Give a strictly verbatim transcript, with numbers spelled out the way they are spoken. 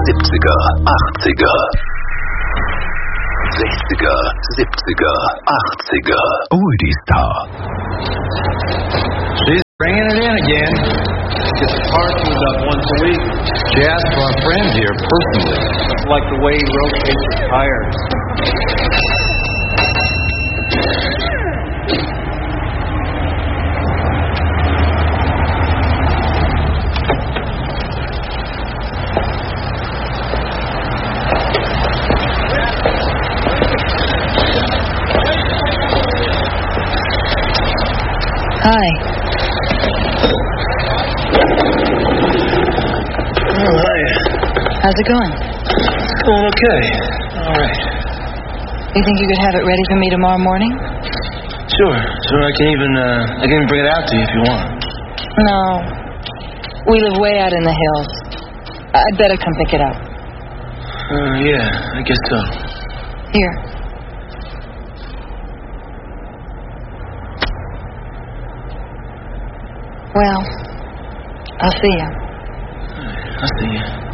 siebziger, achtziger. sechziger, siebziger, achtziger. Oldie Star. She's bringing it in again. Gets the car tuned up once a week. She asked for our friend here personally. Like the way he rotates the tires. Hi. Oh, hi. How's it going? Going okay. All right. You think you could have it ready for me tomorrow morning? Sure. Sure, I can even, uh, I can even bring it out to you if you want. No. We live way out in the hills. I'd better come pick it up. Uh, yeah, I guess so. Here. Well, I'll see you. I'll see you.